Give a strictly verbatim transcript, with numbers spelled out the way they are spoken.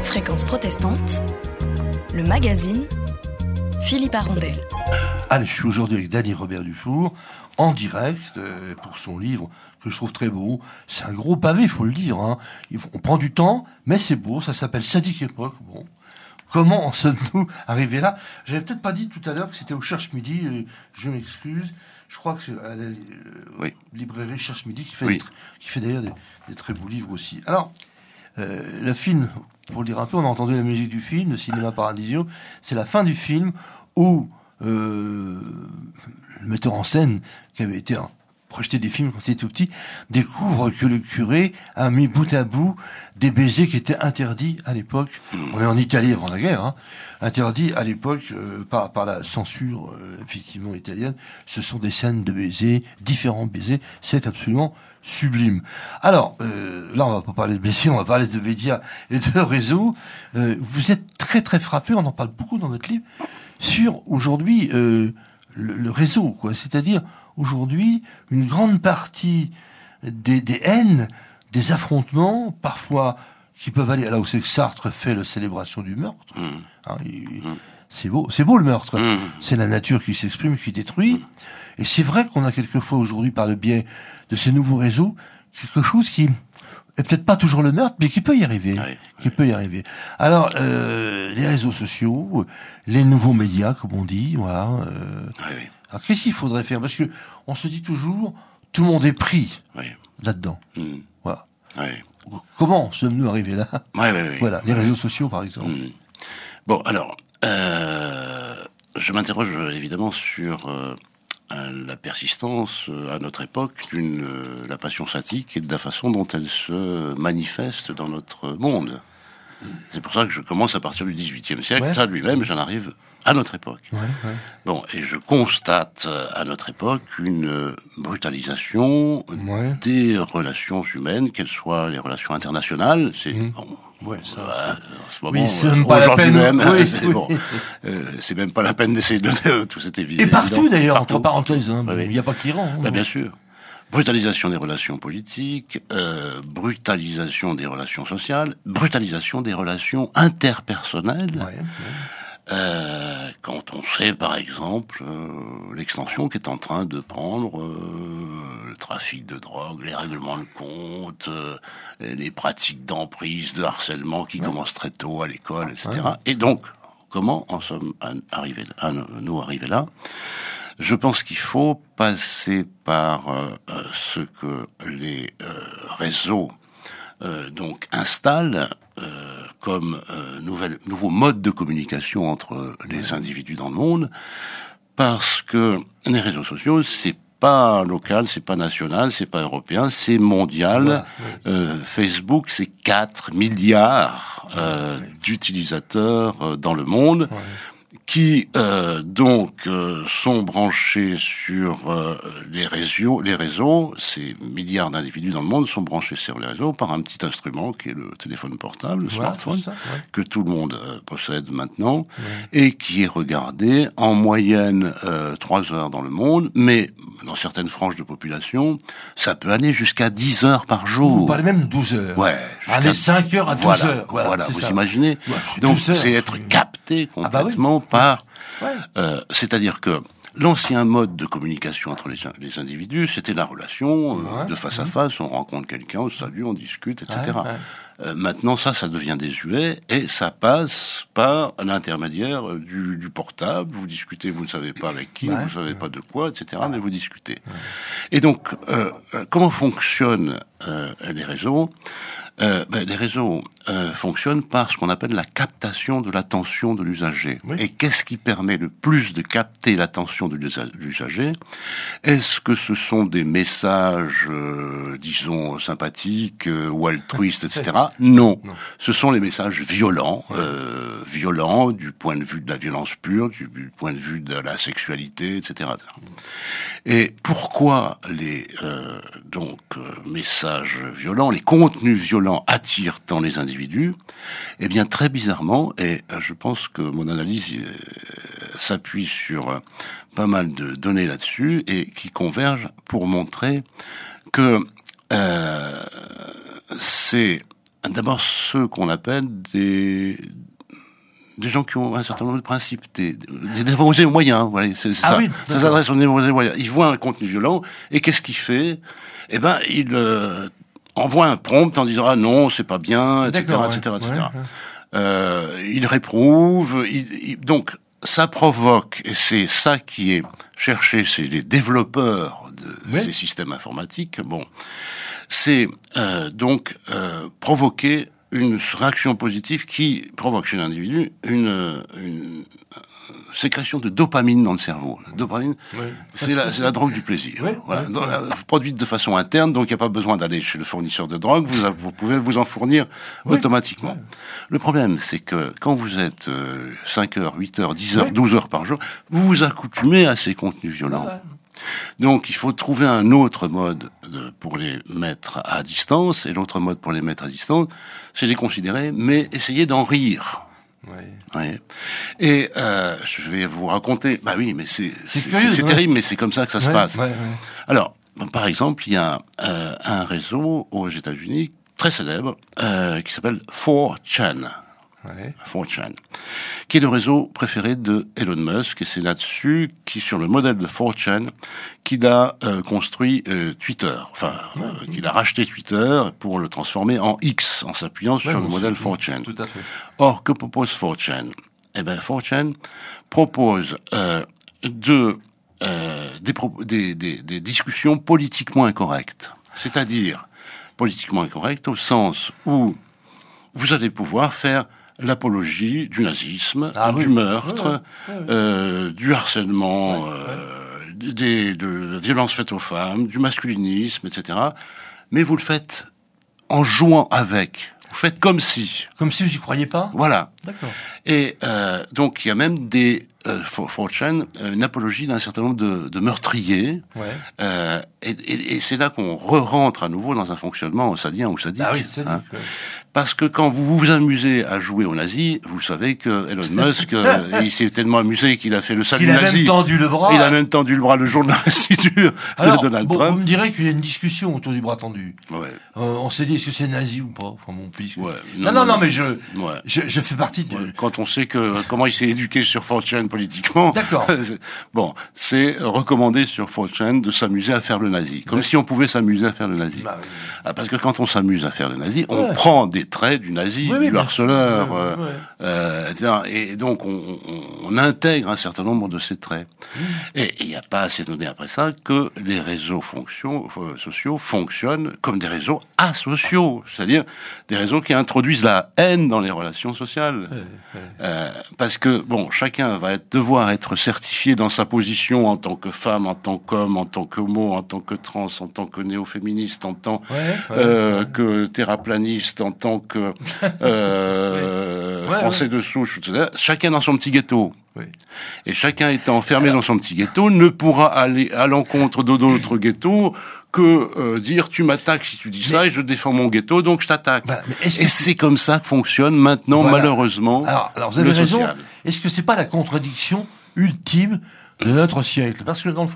Fréquence protestante, le magazine Philippe Arondel. Allez, je suis aujourd'hui avec Dany Robert Dufour, en direct, euh, pour son livre que je trouve très beau. C'est un gros pavé, il faut le dire. Hein. On prend du temps, mais c'est beau. Ça s'appelle Sadique Époque. Bon. Comment en sommes-nous arrivés là? J'avais peut-être pas dit tout à l'heure que c'était au Cherche Midi. Euh, je m'excuse. Je crois que c'est à la euh, oui. librairie Cherche Midi qui fait, oui. tr- qui fait d'ailleurs des, des très beaux livres aussi. Alors, euh, le film, pour le dire un peu, on a entendu la musique du film, le Cinéma Paradiso. C'est la fin du film où euh, le metteur en scène, qui avait été un, projeté des films quand il était tout petit, découvre que le curé a mis bout à bout des baisers qui étaient interdits à l'époque. On est en Italie avant la guerre, hein. Interdits à l'époque euh, par, par la censure euh, effectivement italienne. Ce sont des scènes de baisers, différents baisers. C'est absolument sublime. Alors, euh, là, on va pas parler de baisers, on va parler de médias et de réseaux. Euh, vous êtes très très frappé, on en parle beaucoup dans votre livre, sur aujourd'hui euh, le, le réseau, quoi. C'est-à-dire aujourd'hui une grande partie des, des haines, des affrontements, parfois qui peuvent aller là où c'est que Sartre fait la célébration du meurtre. Mmh. Hein, il, mmh. C'est beau, c'est beau le meurtre. Mmh. C'est la nature qui s'exprime, qui détruit. Mmh. Et c'est vrai qu'on a quelquefois aujourd'hui, par le biais de ces nouveaux réseaux, quelque chose qui est peut-être pas toujours le meurtre, mais qui peut y arriver, oui, qui oui. peut y arriver. Alors, euh, les réseaux sociaux, les nouveaux médias, comme on dit, voilà. Euh, oui, oui. Alors, qu'est-ce qu'il faudrait faire? Parce que on se dit toujours, tout le monde est pris oui. là-dedans. Mmh. Voilà. Oui. Comment sommes-nous arrivés là? Oui, oui, oui. Voilà, les réseaux sociaux, par exemple. Mmh. Bon, alors, euh, je m'interroge évidemment sur euh, la persistance à notre époque d'une euh, la passion sadique et de la façon dont elle se manifeste dans notre monde. Mmh. C'est pour ça que je commence à partir du dix-huitième siècle. Ouais. Ça, lui-même, j'en arrive à notre époque. Ouais, ouais. Bon, et je constate à notre époque une brutalisation ouais. des relations humaines, qu'elles soient les relations internationales, c'est mmh. bon, ouais, ça, euh, en ce moment, oui, c'est même pas la peine. Même, oui, c'est, oui. bon, euh, c'est même pas la peine d'essayer de euh, tout cet évident. Et partout d'ailleurs, partout, entre parenthèses, il hein, ouais, n'y a pas qu'Iran. Hein, bah, bien sûr. Brutalisation des relations politiques, euh, brutalisation des relations sociales, brutalisation des relations interpersonnelles. Ouais, ouais. Euh, quand on sait, par exemple, euh, l'extension qu'est en train de prendre euh, le trafic de drogue, les règlements de compte, euh, les pratiques d'emprise, de harcèlement qui ouais. commencent très tôt à l'école, et cetera. Ouais. Et donc, comment en sommes arrivés, à nous arriver là? Je pense qu'il faut passer par euh, ce que les euh, réseaux euh, donc installent euh, comme euh, nouvelle, nouveau mode de communication entre les individus dans le monde, parce que les réseaux sociaux, c'est pas local, c'est pas national, c'est pas européen, c'est mondial. Ouais, ouais. Euh, Facebook, c'est quatre milliards euh, ouais. d'utilisateurs euh, dans le monde. Ouais. qui euh, donc euh, sont branchés sur euh, les réseaux, les réseaux, ces milliards d'individus dans le monde sont branchés sur les réseaux par un petit instrument qui est le téléphone portable, le ouais, smartphone, ça, ouais. que tout le monde euh, possède maintenant, ouais. et qui est regardé en moyenne euh, trois heures dans le monde, mais dans certaines franges de population, ça peut aller jusqu'à dix heures par jour. Vous parlez même de douze heures. Ouais. Allez, cinq heures à douze voilà, heures. Voilà, voilà vous ça. Imaginez. Ouais, donc c'est être capté complètement ah bah oui. par Ouais. Euh, c'est-à-dire que l'ancien mode de communication entre les, les individus, c'était la relation euh, ouais. de face à face, on rencontre quelqu'un, on salue, on discute, et cetera. Ouais, ouais. Euh, maintenant, ça, ça devient désuet et ça passe par l'intermédiaire du, du portable. Vous discutez, vous ne savez pas avec qui, ouais. vous ne savez pas de quoi, et cetera, mais vous discutez. Ouais. Et donc, euh, comment fonctionnent euh, les réseaux ? Euh, ben, les réseaux euh, fonctionnent par ce qu'on appelle la captation de l'attention de l'usager. Oui. Et qu'est-ce qui permet le plus de capter l'attention de l'usager ? Est-ce que ce sont des messages, euh, disons, sympathiques euh, ou altruistes, et cetera. Non. non. Ce sont les messages violents, ouais. euh, violents du point de vue de la violence pure, du, du point de vut de la sexualité, et cetera. Et pourquoi les euh, donc euh, messages violents, les contenus violents attire tant les individus? Eh bien, très bizarrement, et je pense que mon analyse euh, s'appuie sur euh, pas mal de données là-dessus et qui convergent pour montrer que euh, c'est d'abord ceux qu'on appelle des des gens qui ont un certain nombre de principes, des, des dévoisés moyens, voilà, c'est, c'est ah ça. Oui, ça s'adresse aux dévoisés moyens. Ils voient un contenu violent, et qu'est-ce qu'il fait? Eh ben, il euh, envoie un prompt en disant ah non, c'est pas bien, et cetera, et cetera, et cetera. Ouais, ouais. Euh, il réprouve, il, il, donc ça provoque, et c'est ça qui est cherché chez les développeurs de oui. ces systèmes informatiques. Bon, c'est euh, donc euh, provoquer une réaction positive qui provoque chez l'individu une, une sécrétion de dopamine dans le cerveau. La dopamine, oui. c'est, la, c'est la drogue du plaisir. Oui, voilà. oui, oui. Produite de façon interne, donc il n'y a pas besoin d'aller chez le fournisseur de drogue, vous, vous pouvez vous en fournir oui. automatiquement. Oui. Le problème, c'est que quand vous êtes euh, cinq heures, huit heures, dix heures, oui. douze heures par jour, vous vous accoutumez à ces contenus violents. Oui. Donc, il faut trouver un autre mode de, pour les mettre à distance, et l'autre mode pour les mettre à distance, c'est les considérer, mais essayer d'en rire. Oui. Oui. Et euh, je vais vous raconter. Bah oui, mais c'est c'est, c'est, curieux, c'est, c'est ouais. terrible, mais c'est comme ça que ça ouais, se passe. Ouais, ouais. Alors, par exemple, il y a euh, un réseau aux États-Unis très célèbre euh, qui s'appelle four chan. Ouais. four chan, qui est le réseau préféré de Elon Musk, et c'est là-dessus, qui sur le modèle de four chan, qu'il a euh, construit euh, Twitter, enfin, ouais, euh, ouais. qu'il a racheté Twitter pour le transformer en X, en s'appuyant ouais, sur le modèle four chan. Tout à fait. Or, que propose four chan? Eh ben, four chan propose euh, de, euh, des, pro- des, des, des discussions politiquement incorrectes. C'est-à-dire, politiquement incorrectes au sens où vous allez pouvoir faire l'apologie du nazisme, ah, du oui. meurtre, oui, oui. Euh, du harcèlement, oui, euh, oui. Des, de la violence faite aux femmes, du masculinisme, et cetera. Mais vous le faites en jouant avec. Vous faites comme si. Comme si vous n'y croyez pas? Voilà. D'accord. Et euh, donc, il y a même des... Euh, four chan, une apologie d'un certain nombre de, de meurtriers. Ouais. Euh, et, et, et c'est là qu'on re-rentre à nouveau dans un fonctionnement sadien ou sadique. Ah oui, sadique, hein. Ouais. Parce que quand vous vous amusez à jouer aux nazis, vous savez que Elon Musk, euh, il s'est tellement amusé qu'il a fait le salut il a nazi. Même tendu le bras. Il a même tendu le bras le jour de l'investiture de Donald bon, Trump. Vous me direz qu'il y a une discussion autour du bras tendu. Ouais. Euh, on s'est dit, est-ce que c'est nazi ou pas? Enfin bon, puisque... ouais. Non, non, non, non, mais je, ouais. je, je fais partie de... Ouais. Quand on sait que comment il s'est éduqué sur four chan politiquement. D'accord. Bon, c'est recommandé sur four chan de s'amuser à faire le nazi. Comme ouais. si on pouvait s'amuser à faire le nazi. Bah, oui. ah, parce que quand on s'amuse à faire le nazi, ouais. on prend des traits du nazi. Oui, oui, du harceleur, euh, ouais. euh, et cetera. Et donc on, on, on intègre un certain nombre de ces traits. Mmh. Et il n'y a pas à s'étonner après ça que les réseaux fonction, euh, sociaux fonctionnent comme des réseaux asociaux, c'est-à-dire des réseaux qui introduisent la haine dans les relations sociales. Ouais, ouais. Euh, parce que bon, chacun va être, devoir être certifié dans sa position en tant que femme, en tant qu'homme, en tant qu'homo, en tant que trans, en tant que néo-féministe, en tant ouais, ouais, euh, ouais. que terraplaniste, en tant que Euh, oui. ouais, français ouais. de souche, et cetera. Chacun dans son petit ghetto. Oui. Et chacun étant enfermé Alors... dans son petit ghetto ne pourra aller à l'encontre de d'autres ghettos que euh, dire tu m'attaques si tu dis mais... ça et je défends mon ghetto donc je t'attaque. Bah, et c'est tu... comme ça que fonctionne maintenant voilà. malheureusement alors, alors vous avez le raison. social. Est-ce que c'est pas la contradiction ultime de notre siècle? Parce que dans le fond